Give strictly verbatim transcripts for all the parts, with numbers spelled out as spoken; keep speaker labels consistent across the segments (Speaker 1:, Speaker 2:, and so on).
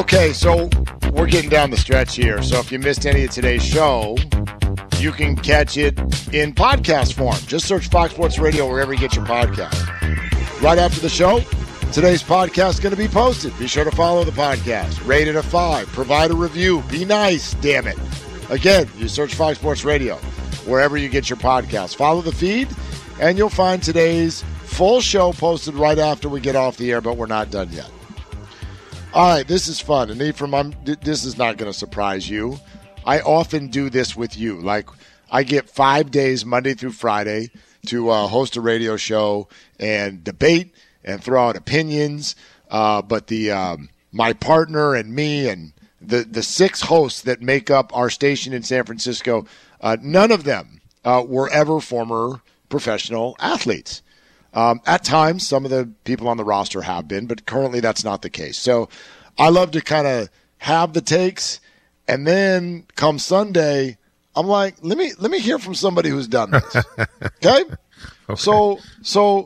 Speaker 1: Okay, so we're getting down the stretch here. So if you missed any of today's show, you can catch it in podcast form. Just search Fox Sports Radio wherever you get your podcast. Right after the show, today's podcast is going to be posted. Be sure to follow the podcast. Rate it a five. Provide a review. Be nice, damn it. Again, you search Fox Sports Radio wherever you get your podcast. Follow the feed, and you'll find today's full show posted right after we get off the air, but we're not done yet. All right, this is fun. And Ephraim, I'm, this is not going to surprise you. I often do this with you. Like, I get five days, Monday through Friday, to uh, host a radio show and debate and throw out opinions. Uh, but the um, my partner and me and the, the six hosts that make up our station in San Francisco, uh, none of them uh, were ever former professional athletes. Um, at times, some of the people on the roster have been, but currently that's not the case. So I love to kind of have the takes, and then come Sunday, I'm like, let me let me hear from somebody who's done this. Okay? okay. So so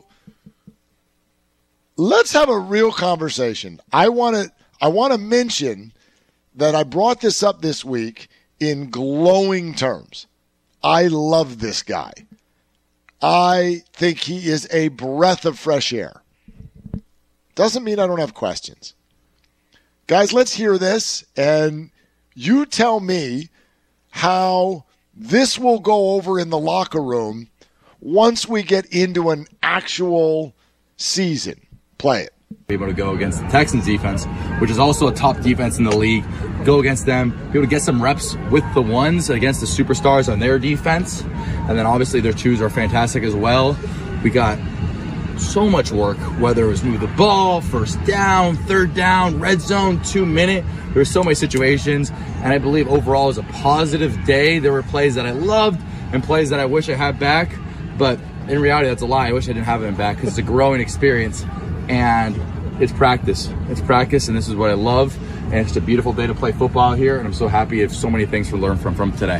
Speaker 1: let's have a real conversation. I want to I want to mention that I brought this up this week in glowing terms. I love this guy. I think he is a breath of fresh air. Doesn't mean I don't have questions. Guys, let's hear this, and you tell me how this will go over in the locker room once we get into an actual season. Play it.
Speaker 2: Be able to go against the Texans defense, which is also a top defense in the league, go against them, be able to get some reps with the ones against the superstars on their defense, and then obviously their twos are fantastic as well. We got so much work, whether it was move the ball, first down, third down, red zone, two minute. There were so many situations, and I believe overall it was a positive day. There were plays that I loved and plays that I wish I had back, but in reality that's a lie. I wish I didn't have them back because it's a growing experience. And it's practice. It's practice, and this is what I love. And it's just a beautiful day to play football here, and I'm so happy if so many things to learn from from today.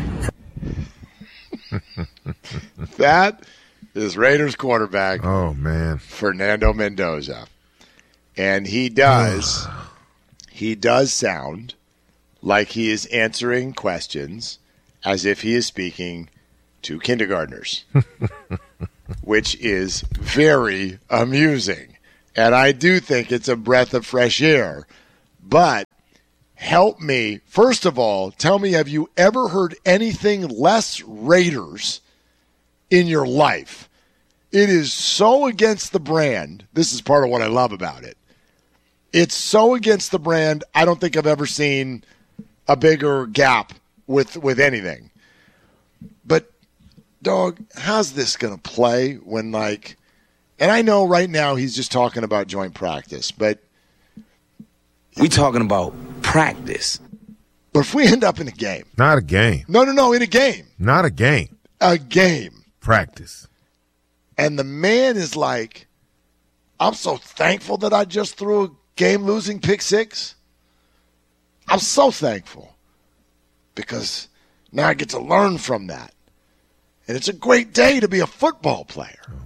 Speaker 1: That is Raiders quarterback.
Speaker 3: Oh, man.
Speaker 1: Fernando Mendoza. And he does, he does sound like he is answering questions as if he is speaking to kindergartners, which is very amusing. And I do think it's a breath of fresh air. But help me, first of all, tell me, have you ever heard anything less Raiders in your life? It is so against the brand. This is part of what I love about it. It's so against the brand, I don't think I've ever seen a bigger gap with, with anything. But, dog, how's this going to play when, like... And I know right now he's just talking about joint practice, but
Speaker 4: we talking about practice.
Speaker 1: But if we end up in a game.
Speaker 3: Not a game.
Speaker 1: No, no, no, in a game.
Speaker 3: Not a game.
Speaker 1: A game.
Speaker 3: Practice.
Speaker 1: And the man is like, I'm so thankful that I just threw a game-losing pick six. I'm so thankful because now I get to learn from that. And it's a great day to be a football player. Oh.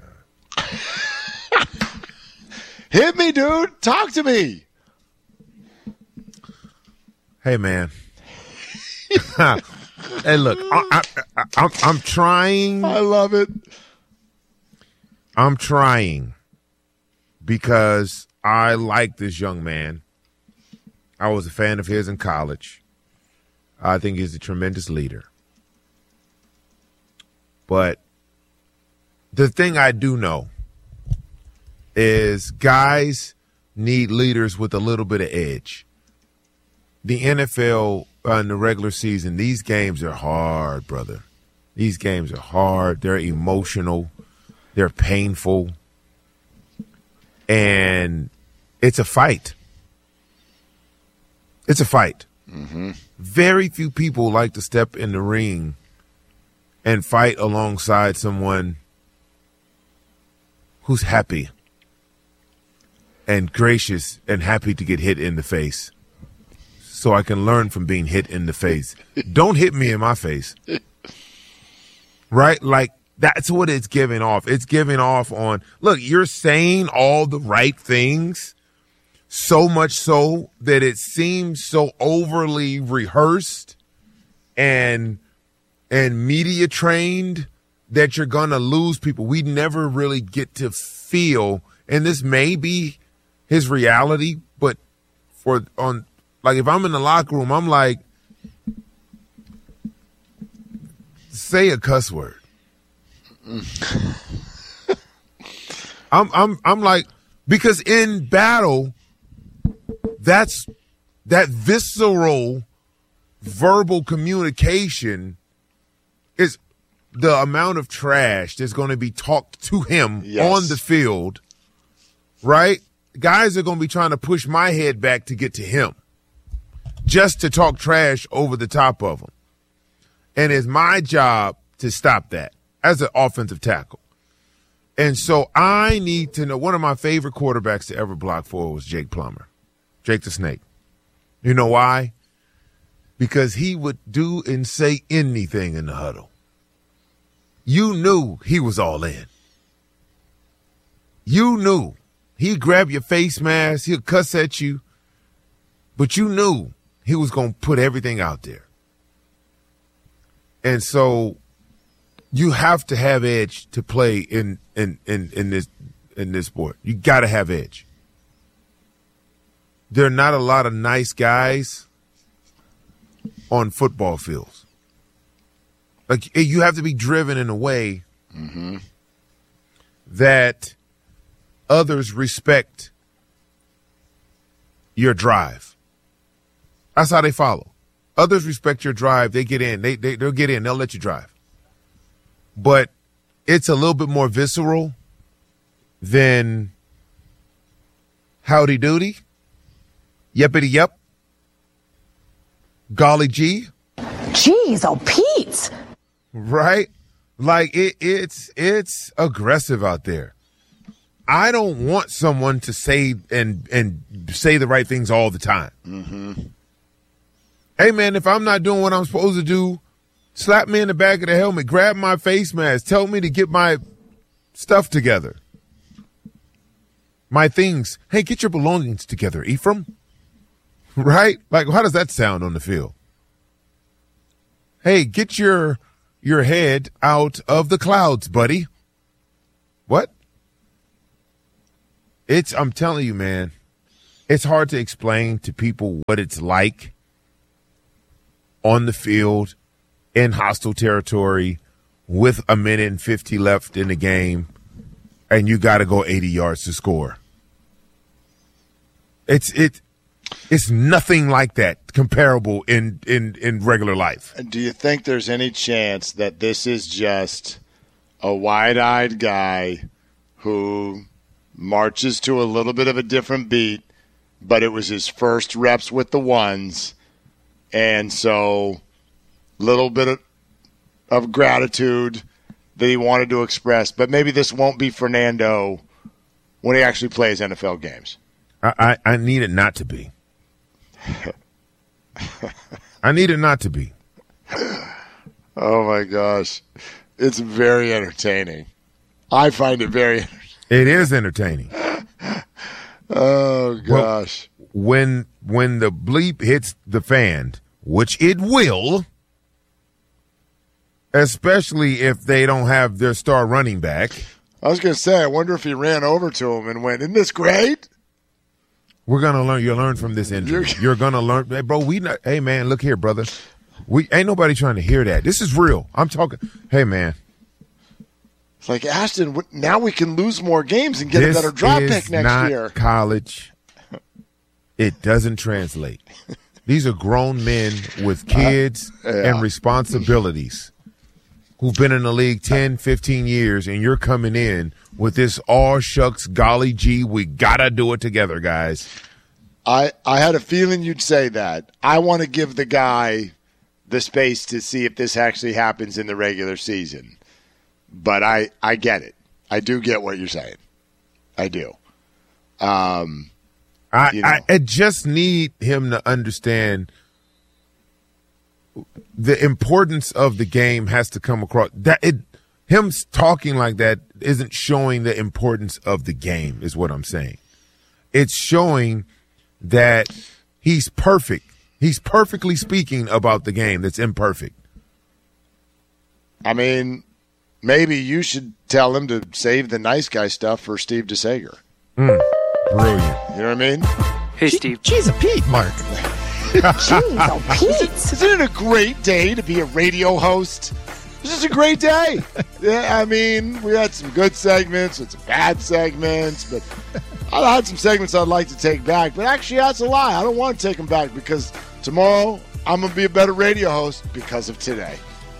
Speaker 1: Hit me, dude. Talk to me.
Speaker 3: Hey, man. Hey, look, I, I, I, I'm, I'm trying.
Speaker 1: I love it.
Speaker 3: I'm trying because I like this young man. I was a fan of his in college. I think he's a tremendous leader. But the thing I do know is guys need leaders with a little bit of edge. The N F L uh, in the regular season, these games are hard, brother. These games are hard. They're emotional. They're painful. And it's a fight. It's a fight.
Speaker 1: Mm-hmm.
Speaker 3: Very few people like to step in the ring and fight alongside someone who's happy and gracious and happy to get hit in the face so I can learn from being hit in the face. Don't hit me in my face. Right? Like, that's what it's giving off. It's giving off on, look, you're saying all the right things so much so that it seems so overly rehearsed and and media trained that you're going to lose people. We never really get to feel, and this may be his reality, but for on like if I'm in the locker room, I'm like, say a cuss word. I'm I'm I'm like, because in battle, that's that visceral verbal communication is the amount of trash that's going to be talked to him yes. on the field, right? Guys are going to be trying to push my head back to get to him just to talk trash over the top of him. And it's my job to stop that as an offensive tackle. And so I need to know, one of my favorite quarterbacks to ever block for was Jake Plummer, Jake the Snake. You know why? Because he would do and say anything in the huddle. You knew he was all in. You knew. He'd grab your face mask, he'll cuss at you, but you knew he was going to put everything out there. And so you have to have edge to play in in, in, in this in this sport. You got to have edge. There are not a lot of nice guys on football fields. Like, you have to be driven in a way mm-hmm. that others respect your drive. That's how they follow. Others respect your drive. They get in. They, they, they'll get in. They'll let you drive. But it's a little bit more visceral than howdy doody, yippity yep, golly gee.
Speaker 5: Jeez, oh Pete.
Speaker 3: Right? Like it, it's it's aggressive out there. I don't want someone to say and and say the right things all the time. Mm-hmm. Hey man, if I'm not doing what I'm supposed to do, slap me in the back of the helmet, grab my face mask, tell me to get my stuff together. My things. Hey, get your belongings together, Ephraim. Right? Like, how does that sound on the field? Hey, get your your head out of the clouds, buddy. What? It's, I'm telling you, man, it's hard to explain to people what it's like on the field in hostile territory with a minute and fifty left in the game, and you got to go eighty yards to score. It's it. It's nothing like that comparable in, in, in regular life.
Speaker 1: Do you think there's any chance that this is just a wide-eyed guy who marches to a little bit of a different beat, but it was his first reps with the ones, and so a little bit of, of gratitude that he wanted to express, but maybe this won't be Fernando when he actually plays N F L games?
Speaker 3: I, I, I need it not to be. I need it not to be.
Speaker 1: Oh, my gosh. It's very entertaining. I find it very entertaining.
Speaker 3: It is entertaining.
Speaker 1: Oh, gosh.
Speaker 3: Well, when, when the bleep hits the fan, which it will, especially if they don't have their star running back.
Speaker 1: I was going to say, I wonder if he ran over to him and went, isn't this great?
Speaker 3: We're gonna learn. You learn from this injury. You're, You're gonna learn, hey, bro. We not. Hey, man, look here, brother. We ain't nobody trying to hear that. This is real. I'm talking. Hey, man.
Speaker 1: It's like, Ashton. Now we can lose more games and get
Speaker 3: this
Speaker 1: a better draft
Speaker 3: is
Speaker 1: pick next
Speaker 3: not
Speaker 1: year.
Speaker 3: College. It doesn't translate. These are grown men with kids uh, yeah. and responsibilities who've been in the league ten, fifteen years, and you're coming in with this all shucks, golly gee, we gotta do it together, guys.
Speaker 1: I, I had a feeling you'd say that. I want to give the guy the space to see if this actually happens in the regular season. But I, I get it. I do get what you're saying. I do. Um,
Speaker 3: I,
Speaker 1: you know.
Speaker 3: I, I just need him to understand the importance of the game has to come across. That it, him talking like that isn't showing the importance of the game, is what I'm saying. It's showing that he's perfect. He's perfectly speaking about the game that's imperfect.
Speaker 1: I mean, maybe you should tell him to save the nice guy stuff for Steve DeSager.
Speaker 3: Mm, brilliant.
Speaker 1: You know what I mean?
Speaker 6: Hey, Steve.
Speaker 7: Jeez, a Pete, Mark.
Speaker 5: Jeez, oh, Pete.
Speaker 1: Isn't it a great day to be a radio host? It's just a great day. Yeah, I mean, we had some good segments and some bad segments, but I had some segments I'd like to take back. But actually, that's a lie. I don't want to take them back because tomorrow I'm going to be a better radio host because of today.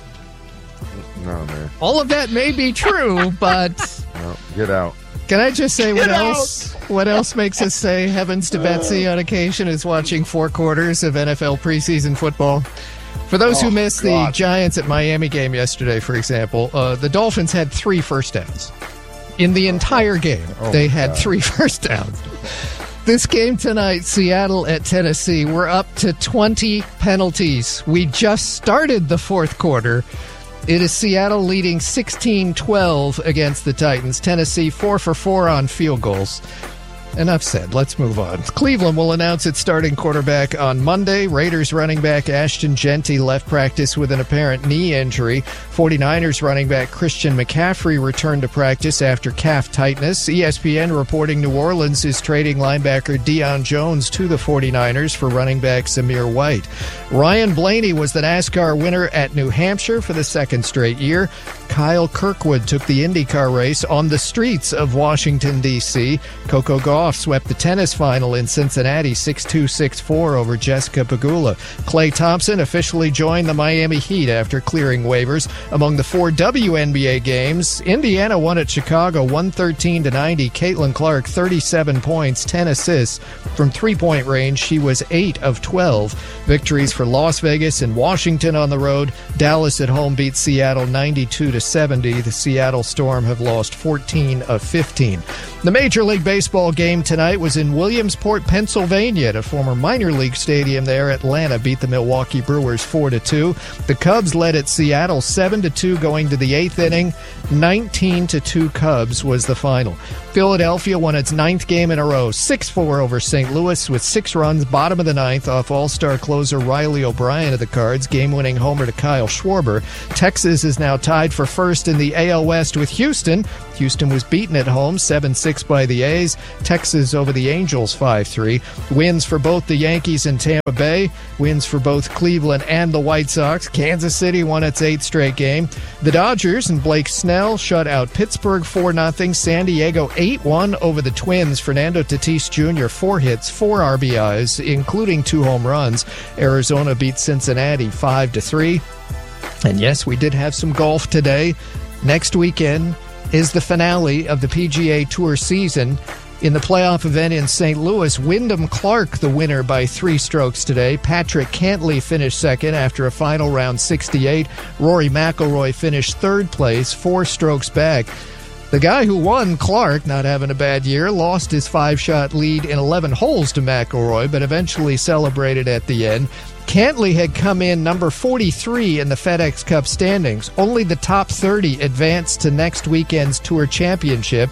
Speaker 3: No, man.
Speaker 7: All of that may be true, but
Speaker 3: No, get out.
Speaker 7: can I just say
Speaker 1: Get
Speaker 7: what
Speaker 1: out.
Speaker 7: else? What else makes us say heavens to Betsy on occasion is watching four quarters of N F L preseason football. For those who
Speaker 1: Oh,
Speaker 7: missed
Speaker 1: God.
Speaker 7: the Giants at Miami game yesterday, for example, uh, the Dolphins had three first downs. In the entire game,
Speaker 3: Oh,
Speaker 7: they
Speaker 3: my
Speaker 7: had
Speaker 3: God.
Speaker 7: three first downs. This game tonight, Seattle at Tennessee, we're up to twenty penalties. We just started the fourth quarter. It is Seattle leading sixteen twelve against the Titans. Tennessee four for four on field goals. Enough said. Let's move on. Cleveland will announce its starting quarterback on Monday. Raiders running back Ashton Genty left practice with an apparent knee injury. 49ers running back Christian McCaffrey returned to practice after calf tightness. E S P N reporting New Orleans is trading linebacker Deion Jones to the 49ers for running back Zamir White. Ryan Blaney was the NASCAR winner at New Hampshire for the second straight year. Kyle Kirkwood took the IndyCar race on the streets of Washington, D C Coco Gauff swept the tennis final in Cincinnati six two, six four over Jessica Pegula. Klay Thompson officially joined the Miami Heat after clearing waivers. Among the four W N B A games, Indiana won at Chicago one thirteen to ninety. Caitlin Clark, thirty-seven points, ten assists. From three-point range, she was eight of twelve. Victories for Las Vegas and Washington on the road. Dallas at home beat Seattle ninety-two to seventy. The Seattle Storm have lost fourteen of fifteen. The Major League Baseball game tonight was in Williamsport, Pennsylvania, at a former minor league stadium there. Atlanta beat the Milwaukee Brewers four to two. The Cubs led at Seattle seven to two going to the eighth inning. nineteen to two Cubs was the final. Philadelphia won its ninth game in a row, six four over Saint Louis with six runs, bottom of the ninth, off all-star closer Riley O'Brien of the Cards, game-winning homer to Kyle Schwarber. Texas is now tied for first in the A L West with Houston. Houston was beaten at home seven six by the A's. Texas over the Angels five three. Wins for both the Yankees and Tampa Bay. Wins for both Cleveland and the White Sox. Kansas City won its eighth straight game. The Dodgers and Blake Snell shut out Pittsburgh four nothing. San Diego eight one over the Twins. Fernando Tatis Junior four hits, four R B Is, including two home runs. Arizona beat Cincinnati five to three. And yes, we did have some golf today. Next weekend is the finale of the P G A Tour season. In the playoff event in Saint Louis, Wyndham Clark the winner by three strokes today. Patrick Cantley finished second after a final round sixty-eight. Rory McIlroy finished third place, four strokes back. The guy who won, Clark, not having a bad year, lost his five-shot lead in eleven holes to McIlroy, but eventually celebrated at the end. Cantley had come in number forty-three in the FedEx Cup standings. Only the top thirty advanced to next weekend's Tour Championship.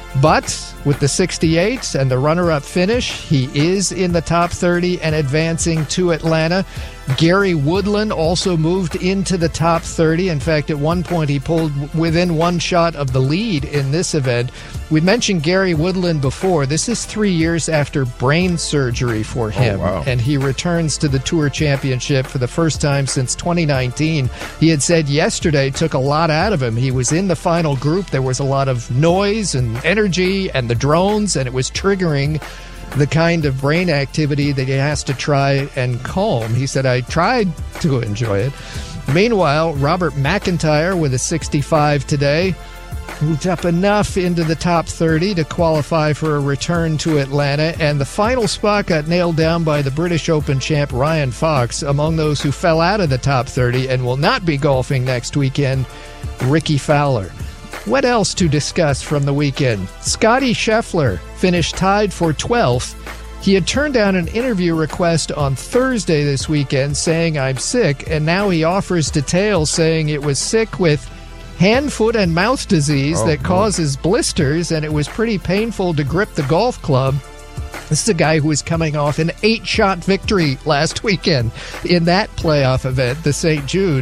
Speaker 7: But with the sixty-eight and the runner-up finish, he is in the top thirty and advancing to Atlanta. Gary Woodland also moved into the top thirty. In fact, at one point he pulled within one shot of the lead in this event. We mentioned Gary Woodland before. This is three years after brain surgery for him.
Speaker 3: Oh, wow.
Speaker 7: And he returns to the Tour Championship for the first time since twenty nineteen. He had said yesterday took a lot out of him. He was in the final group. There was a lot of noise and energy and the drones, and it was triggering the kind of brain activity that he has to try and calm. He said, I tried to enjoy it. Meanwhile, Robert McIntyre with a sixty-five today moved up enough into the top thirty to qualify for a return to Atlanta, and the final spot got nailed down by the British Open champ Ryan Fox. Among those who fell out of the top thirty and will not be golfing next weekend, Ricky Fowler. What else to discuss from the weekend? Scotty Scheffler finished tied for twelfth. He had turned down an interview request on Thursday this weekend saying, I'm sick, and now he offers details saying it was sick with hand, foot, and mouth disease
Speaker 3: Oh,
Speaker 7: that
Speaker 3: no.
Speaker 7: causes blisters, and it was pretty painful to grip the golf club. This is a guy who is coming off an eight-shot victory last weekend in that playoff event, the Saint Jude.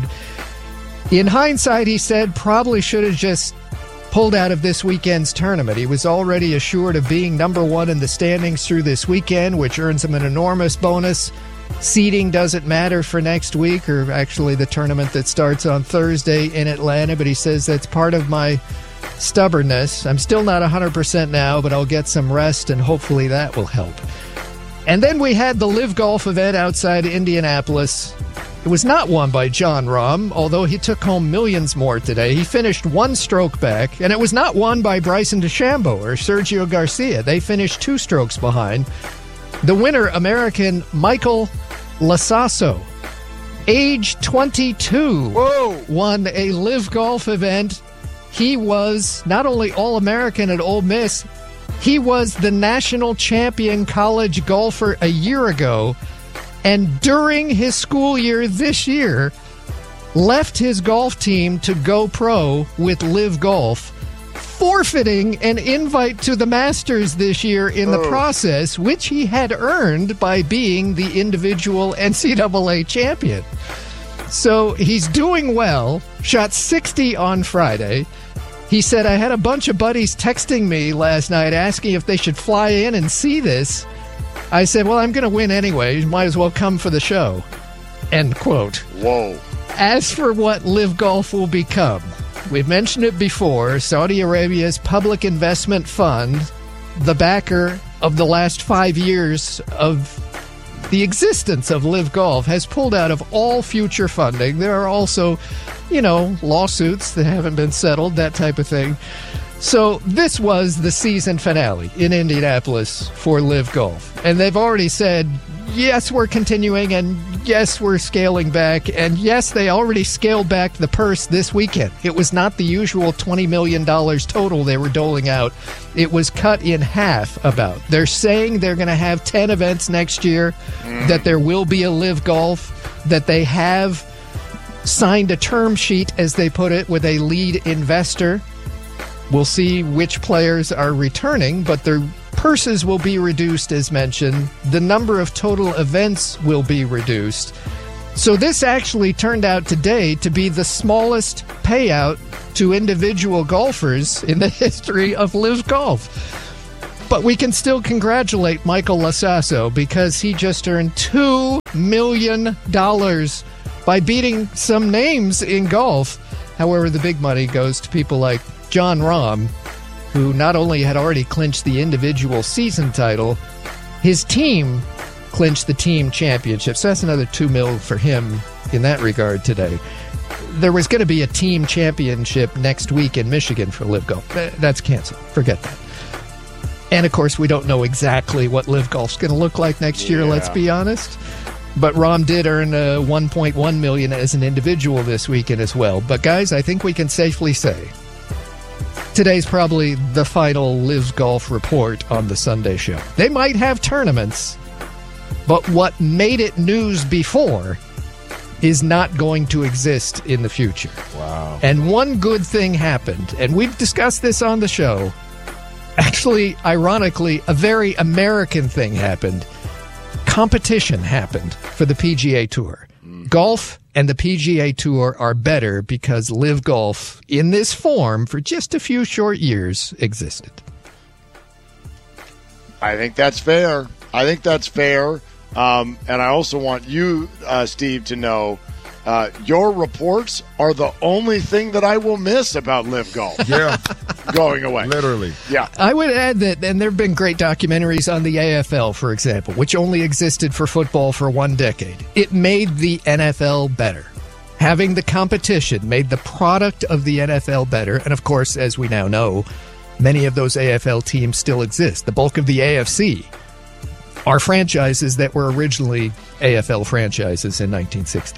Speaker 7: In hindsight, he said, probably should have just pulled out of this weekend's tournament. He was already assured of being number one in the standings through this weekend, which earns him an enormous bonus. Seeding doesn't matter for next week, or actually the tournament that starts on Thursday in Atlanta, but he says that's part of my stubbornness. I'm still not one hundred percent now, but I'll get some rest, and hopefully that will help. And then we had the Live Golf event outside Indianapolis. It was not won by Jon Rahm, although he took home millions more today. He finished one stroke back, and it was not won by Bryson DeChambeau or Sergio Garcia. They finished two strokes behind. The winner, American Michael Lasasso, age twenty-two,
Speaker 1: Whoa.
Speaker 7: won a Live Golf event. He was not only All-American at Ole Miss, he was the national champion college golfer a year ago. And during his school year this year, left his golf team to go pro with Live Golf, forfeiting an invite to the Masters this year in the
Speaker 1: oh.
Speaker 7: process, which he had earned by being the individual N C double A champion. So he's doing well, shot sixty on Friday. He said, I had a bunch of buddies texting me last night asking if they should fly in and see this. I said, well, I'm going to win anyway. You might as well come for the show. End quote.
Speaker 1: Whoa.
Speaker 7: As for what Live Golf will become, we've mentioned it before. Saudi Arabia's public investment fund, the backer of the last five years of the existence of Live Golf, has pulled out of all future funding. There are also, you know, lawsuits that haven't been settled, that type of thing. So this was the season finale in Indianapolis for Live Golf. And they've already said, yes, we're continuing, and yes, we're scaling back, and yes, they already scaled back the purse this weekend. It was not the usual twenty million dollars total they were doling out. It was cut in half about. They're saying they're going to have ten events next year, mm. that there will be a Live Golf, that they have signed a term sheet, as they put it, with a lead investor. We'll see which players are returning, but their purses will be reduced, as mentioned. The number of total events will be reduced. So this actually turned out today to be the smallest payout to individual golfers in the history of Live Golf. But we can still congratulate Michael Lasasso because he just earned two million dollars by beating some names in golf. However, the big money goes to people like Jon Rahm, who not only had already clinched the individual season title, his team clinched the team championship. So that's another two mil for him in that regard today. There was going to be a team championship next week in Michigan for Live Golf. That's canceled. Forget that. And of course, we don't know exactly what Live Golf's going to look like next year,
Speaker 1: yeah.
Speaker 7: let's be honest. But Rahm did earn uh, one point one million dollars as an individual this weekend as well. But guys, I think we can safely say today's probably the final Live Golf report on the Sunday show. They might have tournaments, but what made it news before is not going to exist in the future.
Speaker 3: Wow.
Speaker 7: And one good thing happened, and we've discussed this on the show. Actually, ironically, a very American thing happened. Competition happened for the P G A Tour. Mm. Golf and the P G A Tour are better because Live Golf, in this form, for just a few short years, existed.
Speaker 1: I think that's fair. I think that's fair. Um, and I also want you, uh, Steve, to know uh, your reports are the only thing that I will miss about Live Golf.
Speaker 3: Yeah.
Speaker 1: Going away.
Speaker 3: Literally.
Speaker 1: Yeah.
Speaker 7: I would add that, and there have been great documentaries on the A F L, for example, which only existed for football for one decade. It made the N F L better. Having the competition made the product of the N F L better. And of course, as we now know, many of those A F L teams still exist. The bulk of the A F C are franchises that were originally A F L franchises in nineteen sixty.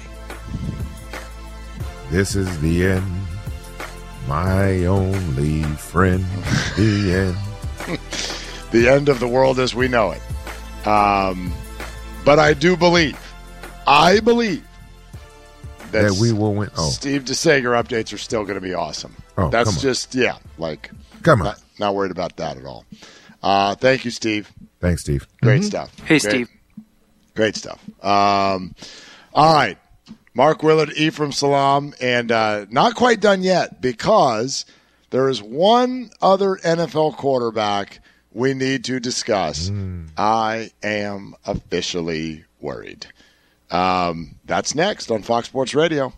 Speaker 3: This is the end. My only friend, the end.
Speaker 1: The end of the world as we know it. Um, but I do believe, I believe
Speaker 3: that we will win. Oh.
Speaker 1: Steve DeSager updates are still going to be awesome.
Speaker 3: Oh,
Speaker 1: That's
Speaker 3: come on.
Speaker 1: just, yeah, like,
Speaker 3: come on.
Speaker 1: Not, not worried about that at all. Uh, thank you, Steve.
Speaker 3: Thanks, Steve.
Speaker 1: Great
Speaker 3: Mm-hmm.
Speaker 1: stuff.
Speaker 6: Hey,
Speaker 1: Great,
Speaker 6: Steve.
Speaker 1: Great stuff. Um, all right. Mark Willard, Ephraim Salaam, and uh, not quite done yet because there is one other N F L quarterback we need to discuss. Mm. I am officially worried. Um, that's next on Fox Sports Radio.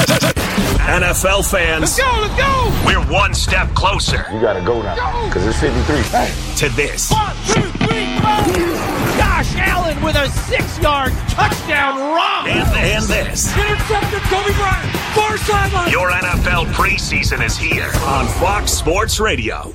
Speaker 8: N F L fans,
Speaker 9: let's go, let's go!
Speaker 8: We're one step closer.
Speaker 10: You gotta go now, because it's fifty-three. Hey.
Speaker 8: To this.
Speaker 9: One, two, three, four! Josh Allen with a six-yard touchdown run!
Speaker 8: And, and this.
Speaker 9: Intercepted Kobe Bryant, far sideline!
Speaker 8: Your N F L preseason is here on Fox Sports Radio.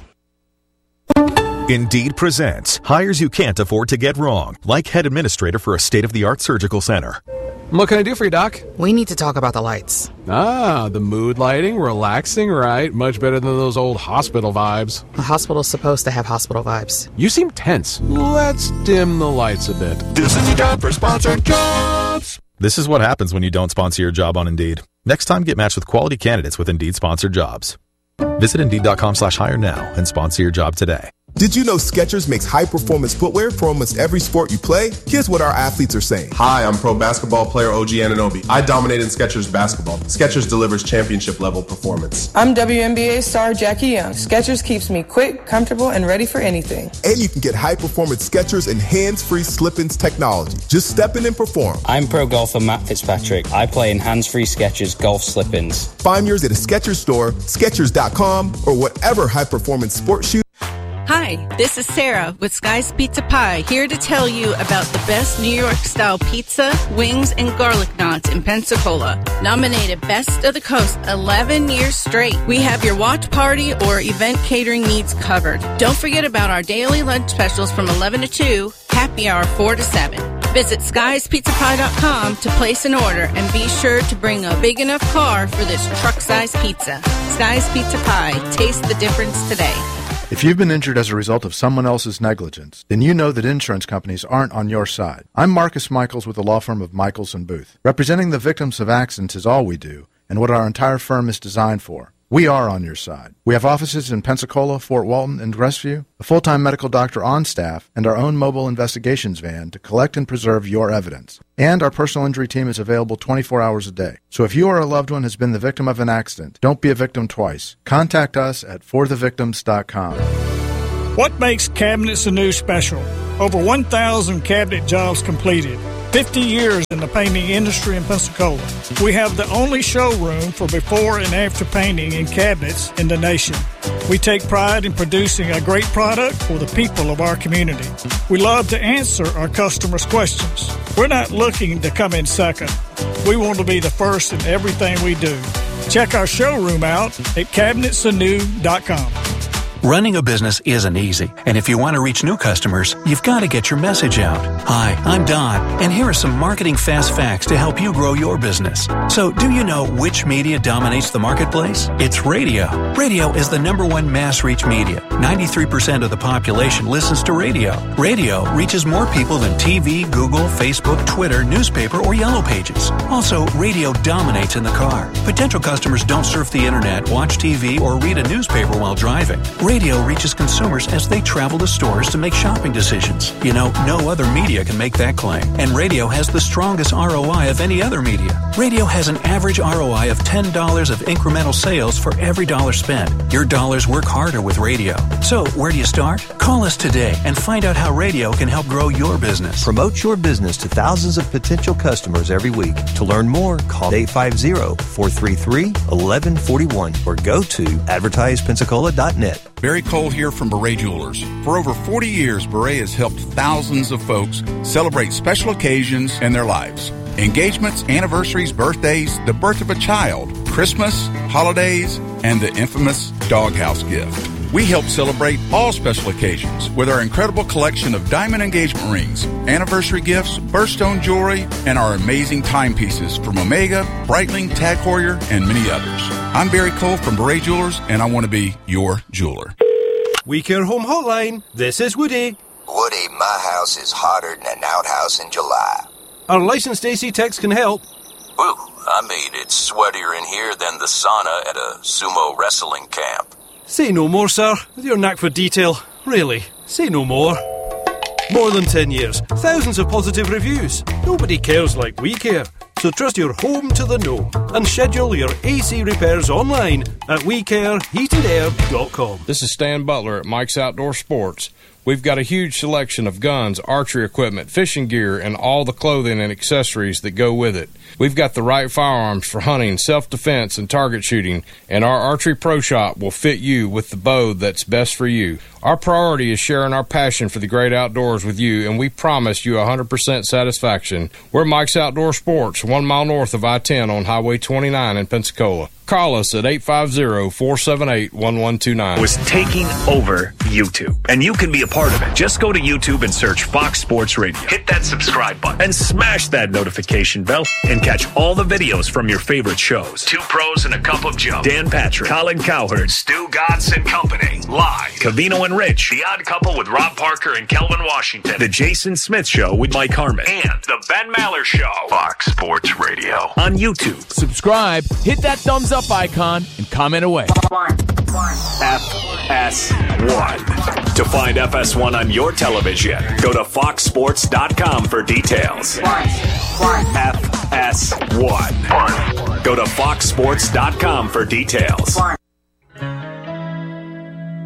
Speaker 11: Indeed presents hires you can't afford to get wrong, like head administrator for a state-of-the-art surgical center.
Speaker 12: What can I do for you, Doc?
Speaker 13: We need to talk about the lights.
Speaker 12: Ah, the mood lighting, relaxing, right? Much better than those old hospital vibes.
Speaker 13: A hospital's supposed to have hospital vibes.
Speaker 12: You seem tense. Let's dim the lights a bit.
Speaker 11: This is your job for sponsored jobs. This is what happens when you don't sponsor your job on Indeed. Next time, get matched with quality candidates with Indeed sponsored jobs. Visit Indeed.com slash hire now and sponsor your job today.
Speaker 14: Did you know Skechers makes high-performance footwear for almost every sport you play? Here's what our athletes are saying.
Speaker 15: Hi, I'm pro basketball player O G Anunoby. I dominate in Skechers basketball. Skechers delivers championship-level performance.
Speaker 16: I'm W N B A star Jackie Young. Skechers keeps me quick, comfortable, and ready for anything.
Speaker 14: And you can get high-performance Skechers and hands-free slip-ins technology. Just step in and perform.
Speaker 17: I'm pro golfer Matt Fitzpatrick. I play in hands-free Skechers golf slip-ins.
Speaker 14: Find yours at a Skechers store, Skechers dot com, or whatever high-performance sports shoe.
Speaker 18: Hi, this is Sarah with Sky's Pizza Pie, here to tell you about the best New York-style pizza, wings, and garlic knots in Pensacola. Nominated Best of the Coast eleven years straight. We have your watch party or event catering needs covered. Don't forget about our daily lunch specials from eleven to two, happy hour four to seven. Visit skys pizza pie dot com to place an order and be sure to bring a big enough car for this truck-sized pizza. Sky's Pizza Pie. Taste the difference today.
Speaker 19: If you've been injured as a result of someone else's negligence, then you know that insurance companies aren't on your side. I'm Marcus Michaels with the law firm of Michaels and Booth. Representing the victims of accidents is all we do, and what our entire firm is designed for. We are on your side. We have offices in Pensacola, Fort Walton, and Crestview, a full-time medical doctor on staff, and our own mobile investigations van to collect and preserve your evidence. And our personal injury team is available twenty-four hours a day. So if you or a loved one has been the victim of an accident, don't be a victim twice. Contact us at for the victims dot com.
Speaker 20: What makes Cabinets Anew special? Over one thousand cabinet jobs completed. fifty years in the painting industry in Pensacola. We have the only showroom for before and after painting and cabinets in the nation. We take pride in producing a great product for the people of our community. We love to answer our customers' questions. We're not looking to come in second. We want to be the first in everything we do. Check our showroom out at cabinets anew dot com.
Speaker 21: Running a business isn't easy, and if you want to reach new customers, you've got to get your message out. Hi, I'm Don, and here are some marketing fast facts to help you grow your business. So, do you know which media dominates the marketplace? It's radio. Radio is the number one mass reach media. ninety-three percent of the population listens to radio. Radio reaches more people than T V, Google, Facebook, Twitter, newspaper, or Yellow Pages. Also, radio dominates in the car. Potential customers don't surf the internet, watch T V, or read a newspaper while driving. Radio reaches consumers as they travel to stores to make shopping decisions. You know, no other media can make that claim. And radio has the strongest R O I of any other media. Radio has an average R O I of ten dollars of incremental sales for every dollar spent. Your dollars work harder with radio. So, where do you start? Call us today and find out how radio can help grow your business.
Speaker 22: Promote your business to thousands of potential customers every week. To learn more, call eight five zero, four three three, one one four one or go to advertise pensacola dot net.
Speaker 23: Barry Cole here from Beret Jewelers. For over forty years, Beret has helped thousands of folks celebrate special occasions in their lives. Engagements, anniversaries, birthdays, the birth of a child, Christmas, holidays, and the infamous doghouse gift. We help celebrate all special occasions with our incredible collection of diamond engagement rings, anniversary gifts, birthstone jewelry, and our amazing timepieces from Omega, Breitling, Tag Heuer, and many others. I'm Barry Cole from Beret Jewelers, and I want to be your jeweler.
Speaker 24: We Care Home Hotline. This is Woody.
Speaker 25: Woody, my house is hotter than an outhouse in July.
Speaker 24: Our licensed A C techs can help.
Speaker 25: Whew, I mean, it's sweatier in here than the sauna at a sumo wrestling camp.
Speaker 24: Say no more, sir. With your knack for detail. Really, say no more. More than ten years, thousands of positive reviews. Nobody cares like we care. So trust your home to the know and schedule your A C repairs online at we care heated air dot com.
Speaker 2: This is Stan Butler at Mike's Outdoor Sports. We've got a huge selection of guns, archery equipment, fishing gear, and all the clothing and accessories that go with it. We've got the right firearms for hunting, self-defense, and target shooting, and our Archery Pro Shop will fit you with the bow that's best for you. Our priority is sharing our passion for the great outdoors with you, and we promise you one hundred percent satisfaction. We're Mike's Outdoor Sports, one mile north of I ten on Highway twenty-nine in Pensacola. Call us at eight five zero, four seven eight, one one two nine.
Speaker 8: Was taking over YouTube, and you can be a part of it. Just go to YouTube and search Fox Sports Radio. Hit that subscribe button and smash that notification bell and catch all the videos from your favorite shows. Two Pros and a Cup of Joe. Dan Patrick, Colin Cowherd, Stu Gatz and Company. Live. Covino and Rich. The Odd Couple with Rob Parker and Kelvin Washington. The Jason Smith Show with Mike Harmon. And The Ben Maller Show. Fox Sports Radio. On YouTube.
Speaker 9: Subscribe, hit that thumbs up icon, and comment away.
Speaker 8: F S one. To find F S one on your television, go to fox sports dot com for details. F S one. Go to fox sports dot com for details.